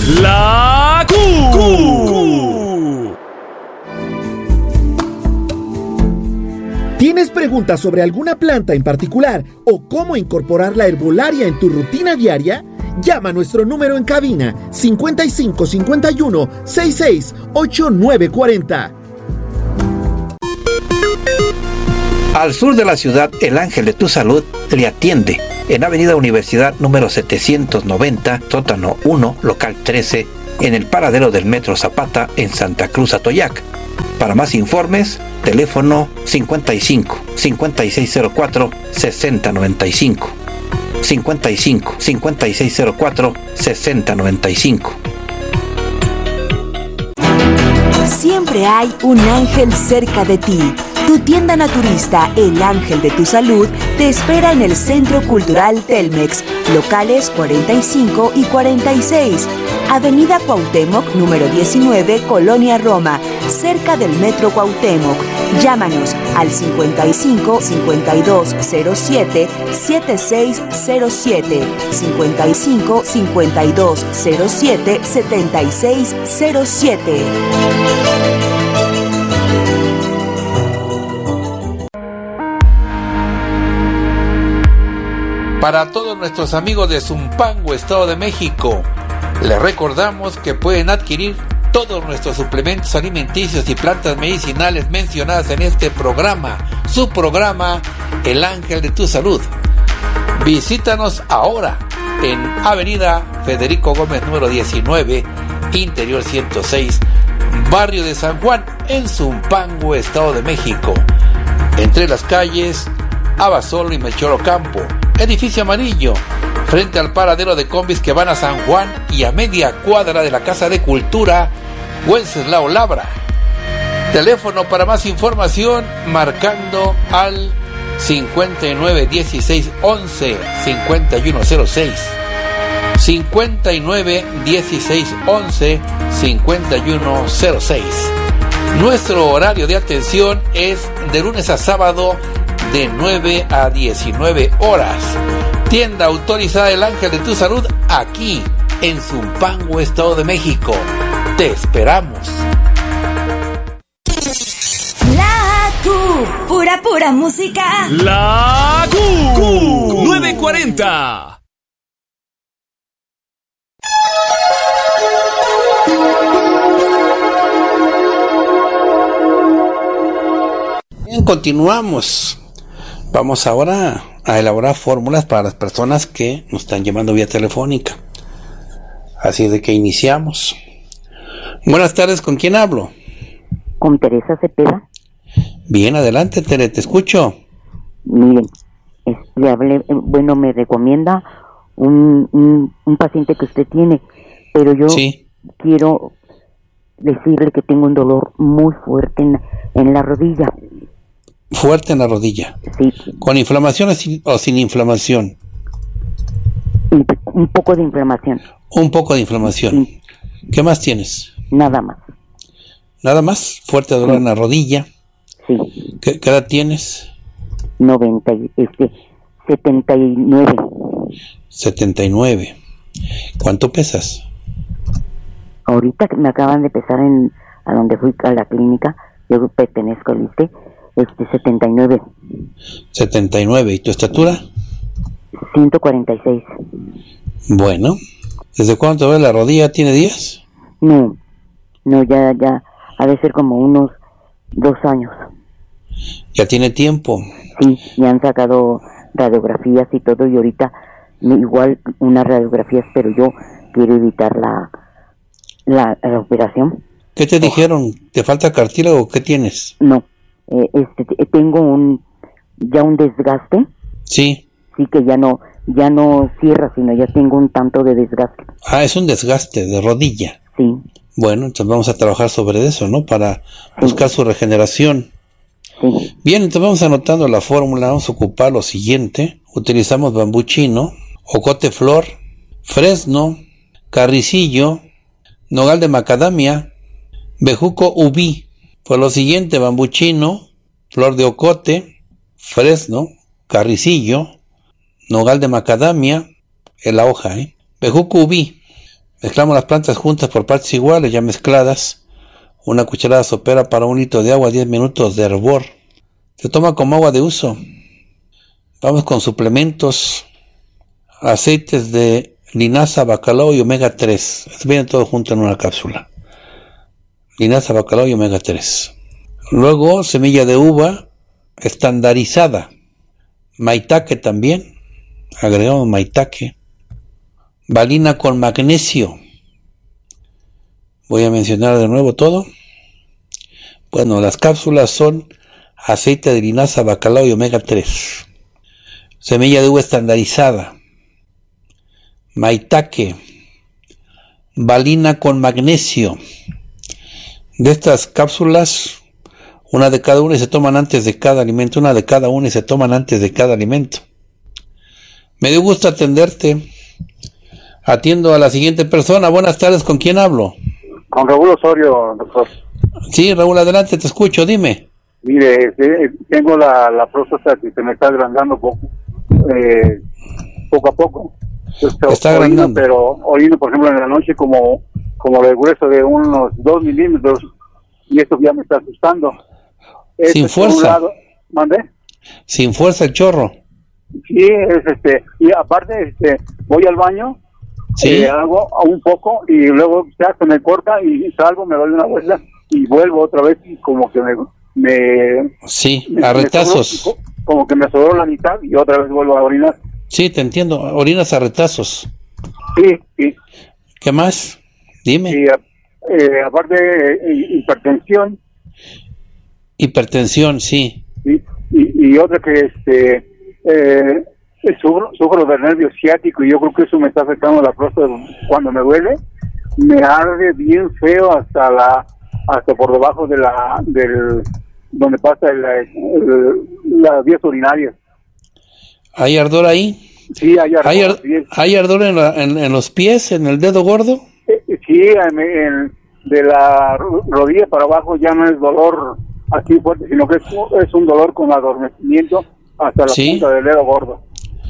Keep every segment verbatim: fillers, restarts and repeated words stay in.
La Q. Q. ¿Tienes preguntas sobre alguna planta en particular o cómo incorporar la herbolaria en tu rutina diaria? Llama a nuestro número en cabina cincuenta y cinco cincuenta y uno sesenta y seis ochenta y nueve cuarenta. Al sur de la ciudad, el Ángel de tu Salud le atiende en Avenida Universidad número setecientos noventa, sótano uno, local trece, en el paradero del Metro Zapata en Santa Cruz, Atoyac. Para más informes, teléfono cincuenta y cinco cincuenta y seis cero cuatro sesenta noventa y cinco, cincuenta y cinco cincuenta y seis cero cuatro sesenta noventa y cinco. Siempre hay un ángel cerca de ti. Tu tienda naturista, El Ángel de tu Salud, te espera en el Centro Cultural Telmex, locales cuarenta y cinco y cuarenta y seis, Avenida Cuauhtémoc, número diecinueve, Colonia Roma, cerca del Metro Cuauhtémoc. Llámanos al cincuenta y cinco cincuenta y dos cero siete setenta y seis cero siete, cincuenta y cinco cincuenta y dos cero siete setenta y seis cero siete. Para todos nuestros amigos de Zumpango, Estado de México, les recordamos que pueden adquirir todos nuestros suplementos alimenticios y plantas medicinales mencionadas en este programa, su programa El Ángel de tu Salud. Visítanos ahora en Avenida Federico Gómez número diecinueve, Interior ciento seis, Barrio de San Juan, en Zumpango, Estado de México, entre las calles Abasolo y Melchor Ocampo. Edificio amarillo, frente al paradero de combis que van a San Juan y a media cuadra de la Casa de Cultura Wenceslao Labra. Teléfono para más información marcando al cincuenta y nueve dieciséis once cincuenta y uno cero seis, cincuenta y nueve dieciséis once cincuenta y uno cero seis. Nuestro horario de atención es de lunes a sábado de nueve a diecinueve horas. Tienda autorizada El Ángel de tu Salud, aquí en Zumpango, Estado de México. Te esperamos. La Q, pura pura música. La Q. Q. nueve cuarenta. Bien, continuamos. Vamos ahora a elaborar fórmulas para las personas que nos están llamando vía telefónica. Así de que iniciamos. Buenas tardes, ¿con quién hablo? Con Teresa Cepeda. Bien, adelante, Tere, te escucho. Miren, es, le hablé, bueno, me recomienda un, un, un paciente que usted tiene, pero yo sí quiero decirle que tengo un dolor muy fuerte en, en la rodilla. Fuerte en la rodilla. Sí. ¿Con inflamación o sin, o sin inflamación? Un, un poco de inflamación. Un poco de inflamación. Sí. ¿Qué más tienes? Nada más. ¿Nada más? Fuerte dolor sí. en la rodilla. Sí. ¿Qué, qué edad tienes? noventa, este, setenta y nueve. setenta y nueve. ¿Cuánto pesas? Ahorita me acaban de pesar en a donde fui a la clínica. Yo pertenezco al I S S S T E. Este, setenta y nueve. setenta y nueve. ¿Y tu estatura? ciento cuarenta y seis. Bueno. ¿Desde cuándo te duele la rodilla? ¿Tiene días? No. No, ya, ya. Ha de ser como unos dos años. ¿Ya tiene tiempo? Sí, me han sacado radiografías y todo, y ahorita igual unas radiografías, pero yo quiero evitar la, la, la operación. ¿Qué te oh. dijeron? ¿Te falta cartílago o qué tienes? No. Eh, este, tengo un ya un desgaste. Sí. Sí, que ya no ya no cierra, sino ya tengo un tanto de desgaste. Ah, es un desgaste de rodilla. Sí. Bueno, entonces vamos a trabajar sobre eso, ¿no? Para buscar sí. su regeneración. Sí. Bien, entonces vamos anotando la fórmula. Vamos a ocupar lo siguiente. Utilizamos bambú chino, ocote flor, fresno, carricillo, nogal de macadamia, bejuco ubí. Por lo siguiente, bambú chino, flor de ocote, fresno, carricillo, nogal de macadamia, en la hoja, ¿eh? bejuco ubí. Mezclamos las plantas juntas por partes iguales, ya mezcladas. Una cucharada sopera para un litro de agua, diez minutos de hervor. Se toma como agua de uso. Vamos con suplementos. Aceites de linaza, bacalao y omega tres. Vienen todos juntos en una cápsula. Linaza, bacalao y omega tres. Luego, semilla de uva estandarizada. Maitake también. Agregamos maitake. Valina con magnesio. Voy a mencionar de nuevo todo. Bueno, las cápsulas son aceite de linaza, bacalao y omega tres. Semilla de uva estandarizada. Maitake. Valina con magnesio. De estas cápsulas, una de cada una y se toman antes de cada alimento. Una de cada una y se toman antes de cada alimento. Me dio gusto atenderte. Atiendo a la siguiente persona. Buenas tardes, ¿con quién hablo? Con Raúl Osorio, doctor. Sí, Raúl, adelante, te escucho, dime. Mire, eh, tengo la, la próstata que se me está agrandando poco, eh, poco a poco. Entonces, está orino, agrandando. Pero orino, por ejemplo, en la noche como, como de grueso de unos dos milímetros, y esto ya me está asustando. Este, Sin fuerza. ¿Mandé? Sin fuerza el chorro. Sí, es este, y aparte, este, voy al baño. Sí. Eh, hago un poco y luego ya se me corta y salgo, me doy una vuelta y vuelvo otra vez y como que me... me sí, me, a retazos. Me sobró, como que me sobró la mitad y otra vez vuelvo a orinar. Sí, te entiendo, orinas a retazos. Sí, sí. ¿Qué más? Dime. Y eh, aparte, eh, hipertensión. Hipertensión, sí. Y, y, y otra que este... Eh, Sufro, sufro del nervio ciático y yo creo que eso me está afectando la próstata. Cuando me duele, me arde bien feo hasta la hasta por debajo de la del donde pasa el, el, las vías urinarias. ¿Hay ardor ahí? Sí, hay ardor. ¿Hay, ar ¿hay ardor en, la, en, en los pies, en el dedo gordo? Eh, sí, en, en, de la rodilla para abajo ya no es dolor así fuerte, sino que es, es un dolor con adormecimiento hasta la ¿sí? punta del dedo gordo.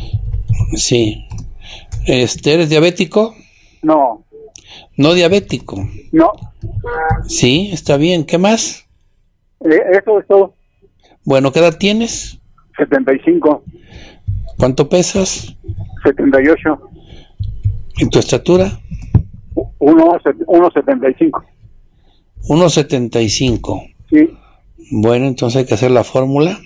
Sí. Este, ¿eres diabético? No. ¿No diabético? No. Sí, está bien. ¿Qué más? Eh, eso es todo. Bueno, ¿qué edad tienes? setenta y cinco. ¿Cuánto pesas? setenta y ocho. ¿Y tu estatura? uno setenta y cinco. uno setenta y cinco. Sí. Bueno, entonces hay que hacer la fórmula.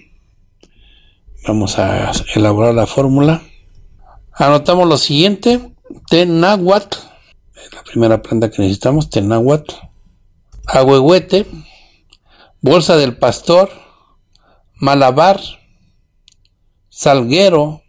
Vamos a elaborar la fórmula. Anotamos lo siguiente: té náhuatl, la primera planta que necesitamos, té náhuatl, ahuehuete, bolsa del pastor, malabar, salguero,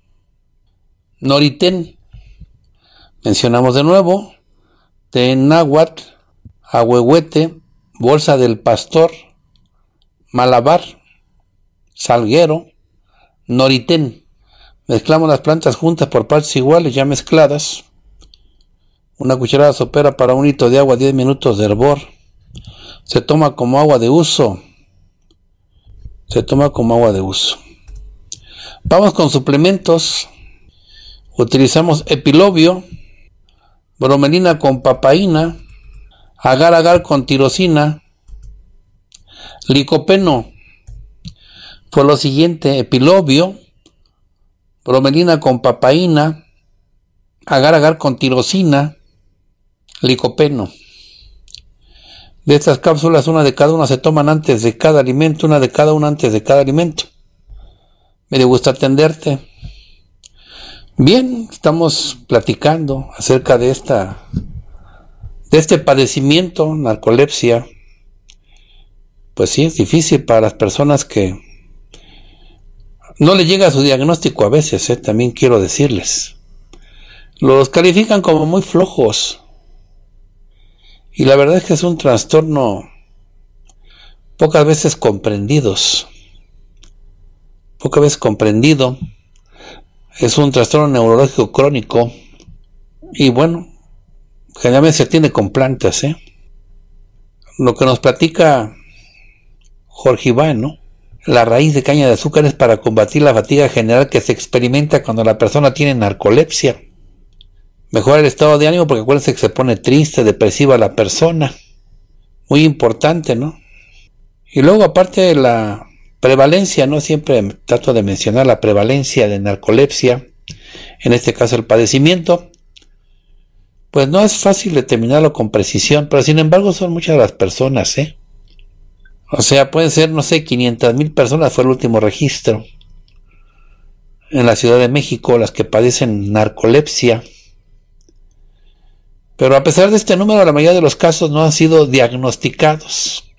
noritén. Mencionamos de nuevo: té náhuatl, ahuehuete, bolsa del pastor, malabar, salguero, noritén. Mezclamos las plantas juntas por partes iguales, ya mezcladas. Una cucharada sopera para un litro de agua, diez minutos de hervor. Se toma como agua de uso. Se toma como agua de uso. Vamos con suplementos. Utilizamos epilobio, bromelina con papaína, agar agar con tirosina, licopeno. Fue lo siguiente: epilobio, bromelina con papaína, agar agar con tirosina, licopeno. De estas cápsulas, una de cada una se toman antes de cada alimento, una de cada una antes de cada alimento. Me dio gusto atenderte. Bien, estamos platicando acerca de esta, de este padecimiento, narcolepsia. Pues sí, es difícil para las personas que no le llega a su diagnóstico a veces, ¿eh? También quiero decirles. Los califican como muy flojos. Y la verdad es que es un trastorno pocas veces comprendidos. Pocas veces comprendido. Es un trastorno neurológico crónico. Y bueno, generalmente se atiende con plantas, ¿eh? Lo que nos platica Jorge Iván, ¿no? La raíz de caña de azúcar es para combatir la fatiga general que se experimenta cuando la persona tiene narcolepsia. Mejora el estado de ánimo porque acuérdense que se pone triste, depresiva la persona. Muy importante, ¿no? Y luego aparte de la prevalencia, ¿no? Siempre trato de mencionar la prevalencia de narcolepsia, en este caso el padecimiento. Pues no es fácil determinarlo con precisión, pero sin embargo son muchas las personas, ¿eh? O sea, pueden ser, no sé, quinientas mil personas fue el último registro en la Ciudad de México las que padecen narcolepsia. Pero a pesar de este número, la mayoría de los casos no han sido diagnosticados.